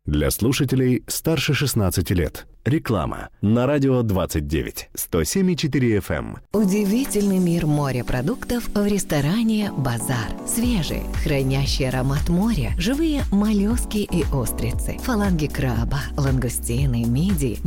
Для слушателей старше 16 лет. Реклама на радио 29, 107,4 FM. Удивительный мир морепродуктов в ресторане «Базар». Свежие, хранящие аромат моря, живые моллюски и устрицы, фаланги краба, лангустины, мидии,